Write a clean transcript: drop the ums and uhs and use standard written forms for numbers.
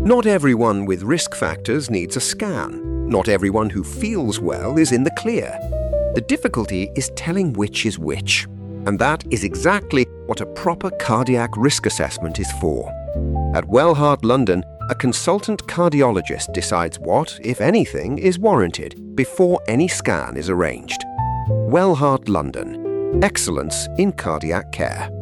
Not everyone with risk factors needs a scan. Not everyone who feels well is in the clear. The difficulty is telling which is which. And that is exactly what a proper cardiac risk assessment is for. At Wellheart London, a consultant cardiologist decides what, if anything, is warranted before any scan is arranged. Wellheart London. Excellence in cardiac care.